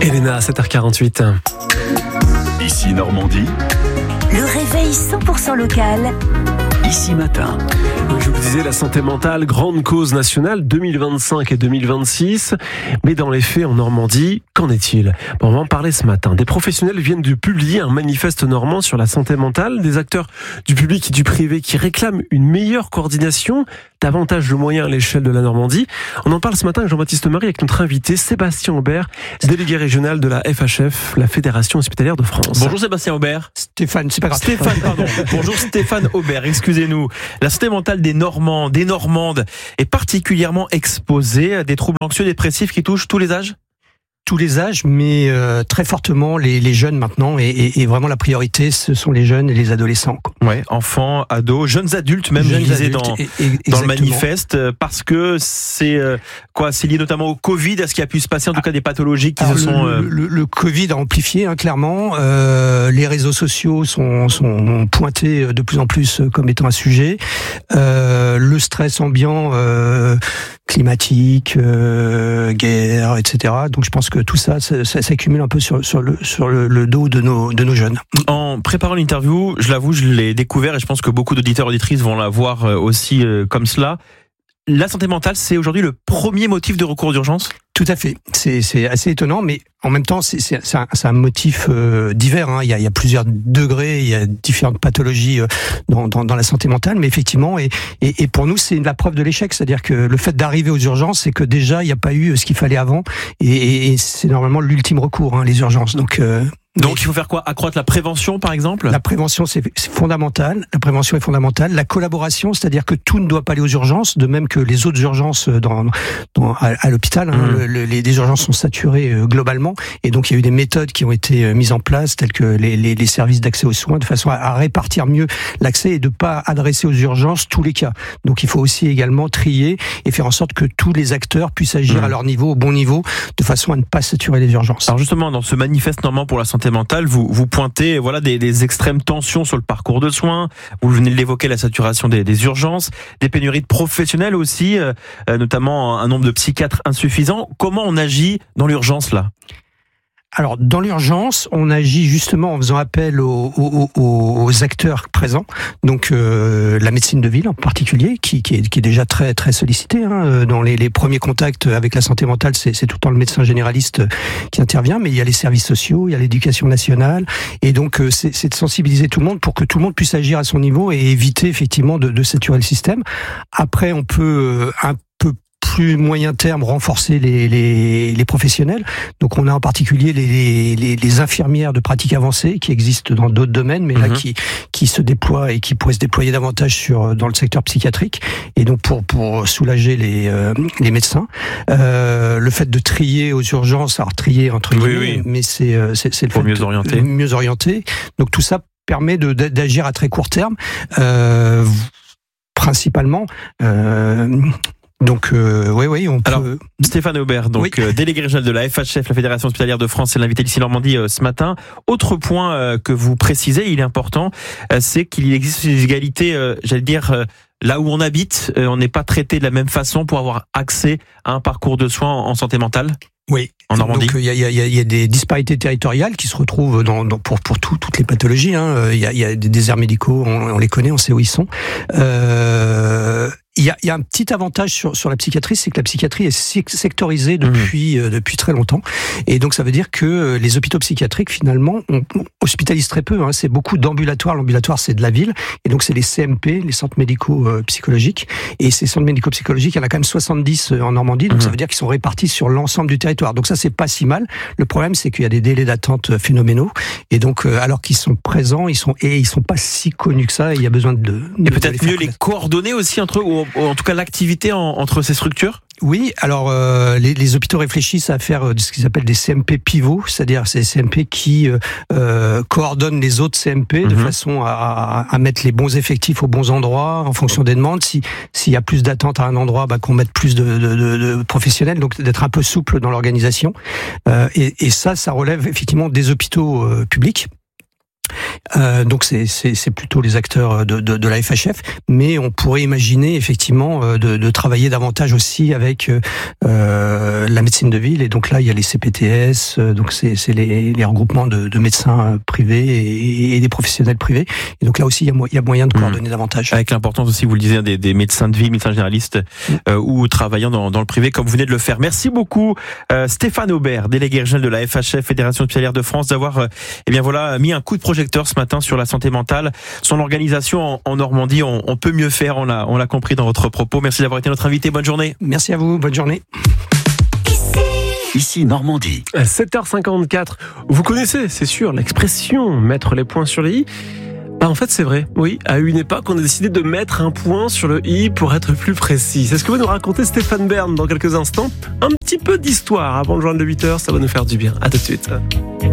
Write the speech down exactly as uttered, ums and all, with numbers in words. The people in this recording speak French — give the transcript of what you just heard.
Elena, sept heures quarante-huit. Ici Normandie. Le réveil cent pour cent local. Ici Matin. Oui, je vous disais, la santé mentale, grande cause nationale deux mille vingt-cinq et deux mille vingt-six. Mais dans les faits, en Normandie, qu'en est-il ? Bon, on va en parler ce matin. Des professionnels viennent de publier un manifeste normand sur la santé mentale. Des acteurs du public et du privé qui réclament une meilleure coordination, davantage de moyens à l'échelle de la Normandie. On en parle ce matin avec Jean-Baptiste Marie, avec notre invité Sébastien Aubert, délégué régional de la F H F, la Fédération Hospitalière de France. Bonjour Sébastien Aubert. Stéphane, c'est pas grave. Stéphane, pardon. Bonjour Stéphane Aubert, excusez-nous. La santé mentale des Normands, des Normandes est particulièrement exposée à des troubles anxieux dépressifs qui touchent tous les âges ? Tous les âges, mais euh, très fortement les, les jeunes maintenant, et, et, et vraiment la priorité, ce sont les jeunes et les adolescents. Quoi. Ouais, enfants, ados, jeunes adultes, même jeunes je disais adultes, dans, et, et, dans le manifeste, parce que c'est euh, quoi, c'est lié notamment au Covid, à ce qui a pu se passer, en tout cas des pathologies qui Alors, se sont. Le, Euh... le, le Covid a amplifié, hein, clairement. Euh, les réseaux sociaux sont, sont pointés de plus en plus comme étant un sujet. Euh, le stress ambiant, euh, climatique, euh, guerre, et cetera. Donc je pense que tout ça, ça, ça s'accumule un peu sur, sur, le, sur le, le dos de nos, de nos jeunes. En préparant l'interview, je l'avoue, je l'ai découvert et je pense que beaucoup d'auditeurs et auditrices vont la voir aussi euh, comme cela. La santé mentale, c'est aujourd'hui le premier motif de recours d'urgence ? Tout à fait. C'est, c'est assez étonnant, mais en même temps, c'est, c'est, c'est, un, c'est un motif euh, divers. Hein. Il y a, il y a plusieurs degrés, il y a différentes pathologies euh, dans, dans, dans la santé mentale, mais effectivement, et, et, et pour nous, c'est la preuve de l'échec. C'est-à-dire que le fait d'arriver aux urgences, c'est que déjà, il n'y a pas eu ce qu'il fallait avant, et, et c'est normalement l'ultime recours, hein, les urgences. Donc, euh, Donc il faut faire quoi ? Accroître la prévention, par exemple ? La prévention, c'est, c'est fondamental. La prévention est fondamentale. La collaboration, c'est-à-dire que tout ne doit pas aller aux urgences, de même que les autres urgences dans, dans à, à l'hôpital. Hein, mmh. le, les, les urgences sont saturées euh, globalement, et donc il y a eu des méthodes qui ont été euh, mises en place, telles que les, les, les services d'accès aux soins, de façon à, à répartir mieux l'accès et de pas adresser aux urgences tous les cas. Donc il faut aussi également trier et faire en sorte que tous les acteurs puissent agir mmh. à leur niveau, au bon niveau, de façon à ne pas saturer les urgences. Alors justement, dans ce manifeste normand pour la santé mentale, vous, vous pointez voilà, des, des extrêmes tensions sur le parcours de soins, vous venez de l'évoquer, la saturation des, des urgences, des pénuries de professionnels aussi, euh, notamment un nombre de psychiatres insuffisant. Comment on agit dans l'urgence là ? Alors, dans l'urgence, on agit justement en faisant appel aux, aux, aux acteurs présents, donc euh, la médecine de ville en particulier, qui, qui, est, qui est déjà très très sollicitée. Hein. Dans les, les premiers contacts avec la santé mentale, c'est, c'est tout le temps le médecin généraliste qui intervient, mais il y a les services sociaux, il y a l'éducation nationale, et donc euh, c'est, c'est de sensibiliser tout le monde pour que tout le monde puisse agir à son niveau et éviter effectivement de, de saturer le système. Après, on peut euh, un peu plus moyen terme renforcer les, les, les professionnels. Donc on a en particulier les, les, les infirmières de pratique avancée qui existent dans d'autres domaines, mais mmh. là qui, qui se déploient et qui pourraient se déployer davantage sur, dans le secteur psychiatrique. Et donc pour, pour soulager les, euh, les médecins. Euh, le fait de trier aux urgences, alors trier entre guillemets, oui, oui. mais c'est, c'est, c'est le pour fait mieux de orienter. mieux orienter. Donc tout ça permet de, d'agir à très court terme, euh, principalement. Euh, Donc, euh, oui, oui, on peut... Alors, Stéphane Aubert, donc, oui. euh, délégué régional de la F H F, la Fédération Hospitalière de France, c'est l'invité d'ici Normandie euh, ce matin. Autre point euh, que vous précisez, il est important, euh, c'est qu'il existe des égalités, euh, j'allais dire, euh, là où on habite, euh, on n'est pas traité de la même façon pour avoir accès à un parcours de soins en, en santé mentale. Oui, en Normandie. Donc il y a, y, a, y a des disparités territoriales qui se retrouvent dans, dans, pour, pour tout, toutes les pathologies. Hein. Il y, a, y a des déserts médicaux, on, on les connaît, on sait où ils sont. Euh, Il y a, il y a un petit avantage sur, sur la psychiatrie, c'est que la psychiatrie est sectorisée depuis, mmh. euh, depuis très longtemps. Et donc, ça veut dire que les hôpitaux psychiatriques, finalement, on, on hospitalisent très peu. Hein. C'est beaucoup d'ambulatoires. L'ambulatoire, c'est de la ville. Et donc, c'est les C M P, les centres médicaux euh, psychologiques. Et ces centres médicaux psychologiques, il y en a quand même soixante-dix en Normandie. Donc, mmh. ça veut dire qu'ils sont répartis sur l'ensemble du territoire. Donc, ça, c'est pas si mal. Le problème, c'est qu'il y a des délais d'attente phénoménaux. Et donc, euh, alors qu'ils sont présents, ils sont, et ils sont pas si connus que ça. Et il y a besoin de, de et peut-être de les mieux les coordonner aussi entre eux, ou en tout cas l'activité en, entre ces structures. Oui, alors euh, les, les hôpitaux réfléchissent à faire euh, ce qu'ils appellent des C M P pivots, c'est-à-dire ces C M P qui euh, euh, coordonnent les autres C M P mmh. de façon à, à mettre les bons effectifs aux bons endroits en fonction des demandes. Si s'il y a plus d'attente à un endroit, bah, qu'on mette plus de, de, de, de professionnels, donc d'être un peu souple dans l'organisation. Euh, et, et ça, ça relève effectivement des hôpitaux euh, publics. Euh, donc c'est, c'est, c'est plutôt les acteurs de, de, de la F H F, mais on pourrait imaginer effectivement de, de travailler davantage aussi avec euh, la médecine de ville. Et donc là, il y a les C P T S, donc c'est, c'est les, les regroupements de, de médecins privés et, et des professionnels privés. Et donc là aussi, il y a, il y a moyen de coordonner mmh. davantage. Avec l'importance aussi, vous le disiez, des, des médecins de ville, médecins généralistes mmh. euh, ou travaillant dans, dans le privé, comme vous venez de le faire. Merci beaucoup, euh, Stéphane Aubert, délégué régional de la F H F, Fédération hospitalière de France, d'avoir euh, eh bien voilà mis un coup de projecteur ce matin sur la santé mentale, son organisation en, en Normandie. On, on peut mieux faire, on l'a, on l'a compris dans votre propos. Merci d'avoir été notre invité. Bonne journée. Merci à vous. Bonne journée. Ici Normandie. sept heures cinquante-quatre. Vous connaissez, c'est sûr, l'expression mettre les points sur les i. Bah en fait, c'est vrai. Oui, à une époque, on a décidé de mettre un point sur le i pour être plus précis. C'est ce que va nous raconter Stéphane Bern dans quelques instants. Un petit peu d'histoire avant le journal de huit heures, ça va nous faire du bien. À tout de suite.